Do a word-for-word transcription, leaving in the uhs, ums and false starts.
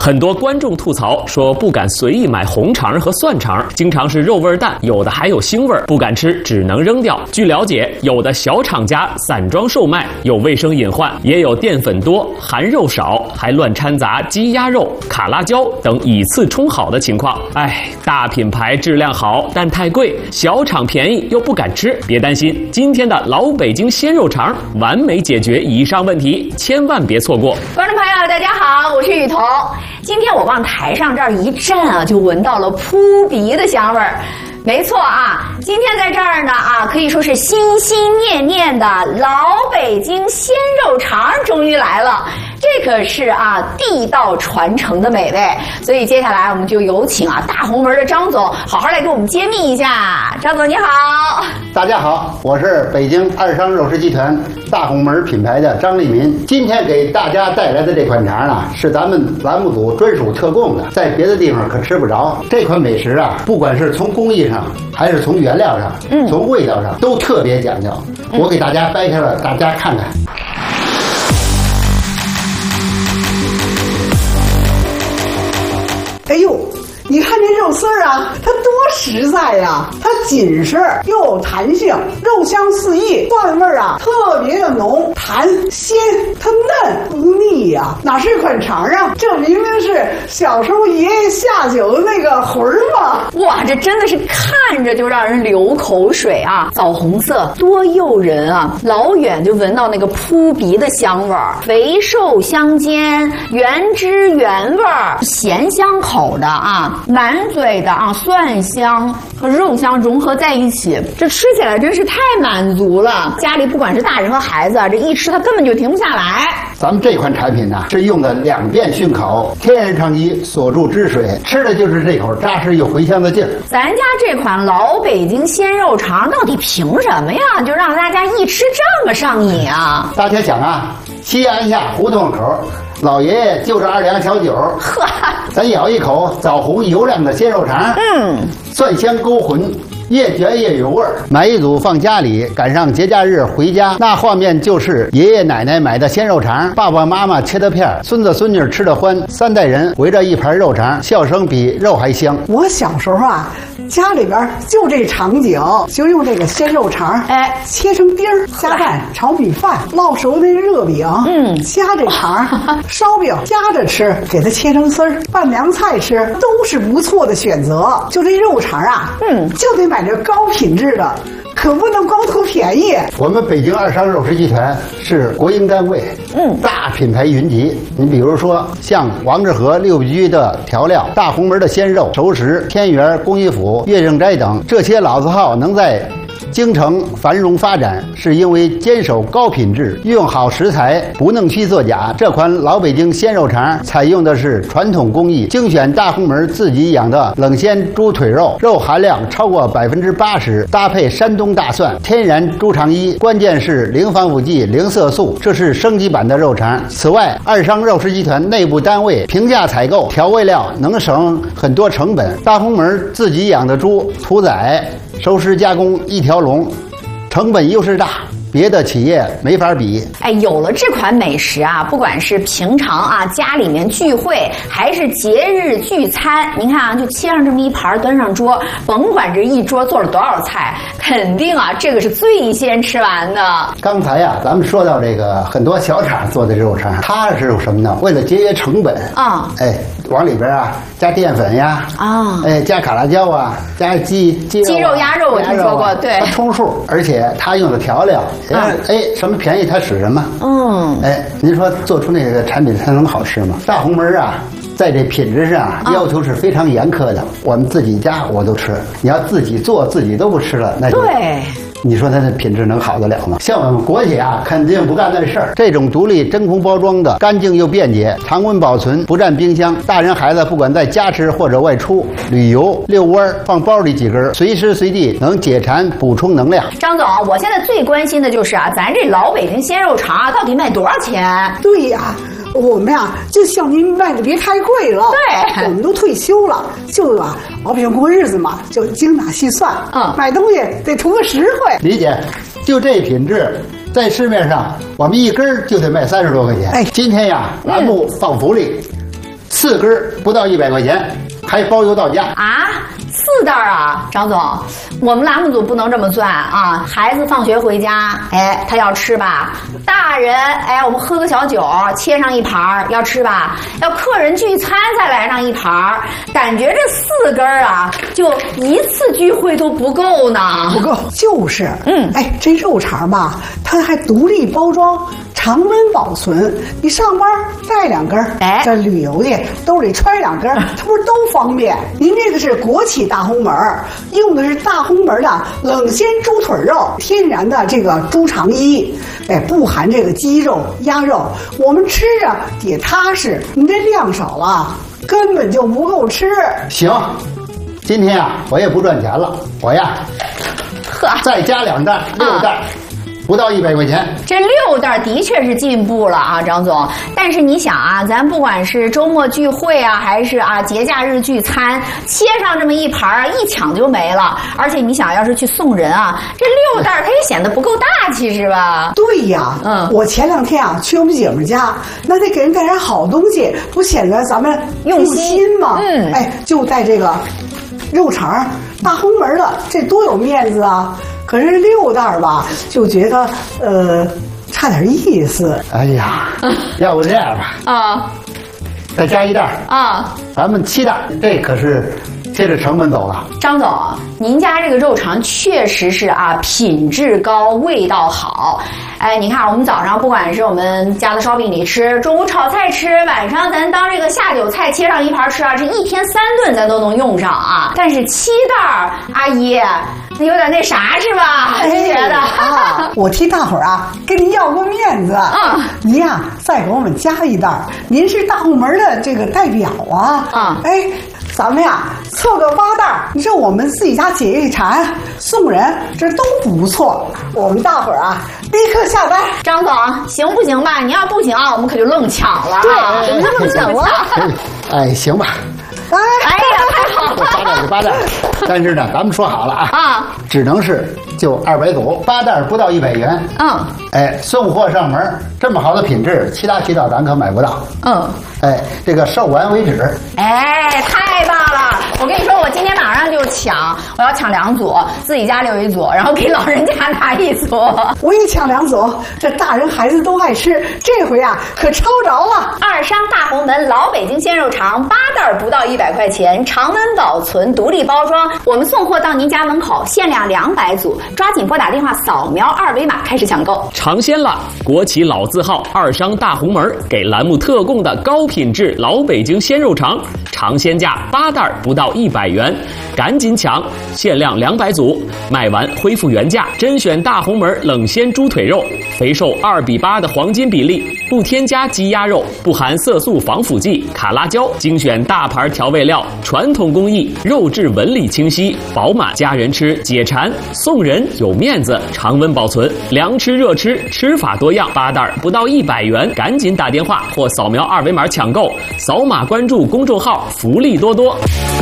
很多观众吐槽说不敢随意买红肠和蒜肠，经常是肉味淡，有的还有腥味，不敢吃，只能扔掉。据了解，有的小厂家散装售卖，有卫生隐患，也有淀粉多、含肉少，还乱掺杂鸡鸭肉、卡辣椒等以次充好的情况。哎，大品牌质量好，但太贵；小厂便宜又不敢吃。别担心，今天的老北京鲜肉肠完美解决以上问题，千万别错过。 观众朋友，大家好，我是雨桐。今天我往台上这儿一站啊，就闻到了扑鼻的香味儿。没错啊，今天在这儿呢啊，可以说是心心念念的老北京鲜肉肠终于来了。这可是啊地道传承的美味，所以接下来我们就有请啊大红门的张总好好来给我们揭秘一下。张总你好。 大家好，我是北京二商肉食集团大红门品牌的张立民。今天给大家带来的这款肠呢，是咱们栏目组专属特供的，在别的地方可吃不着。这款美食啊，不管是从工艺上还是从原料上，嗯，从味道上都特别讲究。我给大家掰开了，大家看看。 哎呦，你看这肉丝儿啊，它多实在呀、啊！它紧实又有弹性，肉香四溢，蒜味儿啊特别的浓，弹鲜，它嫩不腻呀、啊，哪是款肠啊？这明明是小时候爷爷下酒的那个魂儿嘛！ 哇，这真的是看着就让人流口水啊！枣红色多诱人啊！老远就闻到那个扑鼻的香味儿，肥瘦相间，原汁原味儿，咸香口的啊，满嘴的啊，蒜香和肉香融合在一起，这吃起来真是太满足了。家里不管是大人和孩子啊，这一吃他根本就停不下来。 咱们这款产品呢，是用的两遍熏烤，天然长鸡锁住汁水，吃的就是这口扎实又回香的劲儿。 咱家这款老北京鲜肉肠到底凭什么呀，就让大家一吃这么上瘾啊？ 大家想啊，西安下胡同口，老爷爷就着二两小酒， 呵， 咱咬一口枣红油亮的鲜肉肠，嗯，蒜香勾魂，越嚼越有味儿。买一组放家里，赶上节假日回家，那画面就是爷爷奶奶买的鲜肉肠，爸爸妈妈切的片，孙子孙女吃的欢，三代人围着一盘肉肠，笑声比肉还香。 我小时候啊，家里边就这场景，就用这个鲜肉肠，哎，切成丁儿，加饭炒米饭，烙熟那热饼，嗯，夹这肠，烧饼夹着吃，给它切成丝儿，拌凉菜吃，都是不错的选择。就这肉肠啊，嗯，就得买这高品质的，可不能光图便宜。 我们北京二商肉食集团是国营单位，嗯，大品牌云集。你比如说像王致和六必居的调料、大红门的鲜肉、熟食、天元、工艺府、岳正斋等这些老字号能在京城繁荣发展，是因为坚守高品质，用好食材，不弄虚作假。这款老北京鲜肉肠采用的是传统工艺，精选大红门自己养的冷鲜猪腿肉，肉含量超过百分之八十，搭配山东大蒜、天然猪肠衣，关键是零防腐剂、零色素，这是升级版的肉肠。此外，二商肉食集团内部单位平价采购调味料，能省很多成本。大红门自己养的猪屠宰、熟食加工一条龙，成本优势大，别的企业没法比。 哎，有了这款美食啊，不管是平常啊家里面聚会，还是节日聚餐，您看啊，就切上这么一盘端上桌，甭管这一桌做了多少菜，肯定啊这个是最先吃完的。 刚才呀、啊，咱们说到这个很多小厂做的肉肠，它是有什么呢？为了节约成本啊，哎，往里边啊加淀粉呀，啊，哎加卡辣椒啊，加鸡鸡肉、啊、 鸡肉、鸭肉，我听说过，对， 它充数，而且它用的调料。哎，哎，什么便宜它使什么。嗯，哎，您说做出那个产品它能好吃吗？大红门啊，在这品质上要求是非常严苛的。我们自己家我都吃，你要自己做自己都不吃了，那就对。 你说它的品质能好得了吗？像我们国企啊，肯定不干那事儿。这种独立真空包装的，干净又便捷，常温保存，不占冰箱。大人孩子不管在家吃或者外出旅游遛弯，放包里几根，随时随地能解馋补充能量。 张总，我现在最关心的就是啊，咱这老北京鲜肉肠啊，到底卖多少钱？ 对呀。我们呀，就像您卖的别太贵了。对，我们都退休了，就啊，老百姓过日子嘛，就精打细算。嗯，买东西得图个实惠。 理解，就这品质，在市面上我们一根就得卖三十多块钱。哎，今天呀，栏目放福利。嗯四根不到一百块钱，还包邮到家啊。四袋啊，张总，我们栏目组不能这么算啊！孩子放学回家，哎，他要吃吧；大人，哎，我们喝个小酒，切上一盘要吃吧；要客人聚餐再来上一盘，感觉这四根啊，就一次聚会都不够呢。 不够，就是，嗯，哎，这肉肠吧，它还独立包装。常温保存，你上班带两根，哎，这旅游去兜里揣两根，它不是都方便？您这个是国企大红门，用的是大红门的冷鲜猪腿肉，天然的这个猪肠衣，哎，不含这个鸡肉、鸭肉，我们吃着也踏实。你这量少了，根本就不够吃。 行，今天啊，我也不赚钱了，我呀， 呵， 再加两袋，六袋。啊不到一百块钱， 这六袋的确是进步了啊，张总。但是你想啊，咱不管是周末聚会啊，还是啊节假日聚餐，切上这么一盘啊，一抢就没了。而且你想要是去送人啊，这六袋它也显得不够大气，是吧？ 对呀，嗯，我前两天啊去我们姐们家，那得给人带点好东西，不显得咱们用心吗？嗯，哎，就带这个肉肠，大红门的，这多有面子啊！可是六袋吧，就觉得呃差点意思。 哎呀，要不这样吧，啊，再加一袋啊，咱们七袋，这可是接着成本走了。 张总，您家这个肉肠确实是啊，品质高，味道好。哎，你看我们早上不管是我们家的烧饼里吃，中午炒菜吃，晚上咱当这个下酒菜切上一盘吃啊，这一天三顿咱都能用上啊。但是七袋，阿姨。有点那啥是吧？您觉得？ 啊，我替大伙儿啊跟您要个面子。嗯，您呀、啊、再给我们加一袋，您是大红门的这个代表啊。啊、嗯，哎，咱们呀凑个八袋，你说我们自己家解一馋，送人这都不错。我们大伙儿啊立刻下单。 张总，行不行吧？你要不行啊，我们可就愣抢了。 对，怎么那么省了？ 哎，行吧。 哎呀，太好了！ 八袋就八袋，但是呢，咱们说好了啊，啊，只能是就二百组，八袋不到一百元。嗯，哎，送货上门，这么好的品质，其他渠道咱可买不到。嗯，哎，这个售完为止。 哎，太棒了！我跟你说，我今天马上就抢，我要抢两组，自己家留一组，然后给老人家拿一组。 我也抢两组，这大人孩子都爱吃，这回啊可抄着了。 二商大红门老北京鲜肉肠，八袋不到一百块钱，常温保存，独立包装，我们送货到您家门口，限量两百组，抓紧拨打电话扫描二维码开始抢购。 尝鲜了，国企老字号二商大红门给栏目特供的高品质老北京鲜肉肠，尝鲜价八袋不到一百元，赶紧抢，限量两百组，卖完恢复原价。甄选大红门冷鲜猪腿肉，肥瘦二比八的黄金比例，不添加鸡鸭肉，不含色素防腐剂、卡拉胶，精选大牌调味料，传统工艺，肉质纹理清晰饱满，家人吃解馋，送人有面子，常温保存，凉吃热吃，吃法多样，八袋不到一百元，赶紧打电话或扫描二维码抢购，扫码关注公众号，福利多多。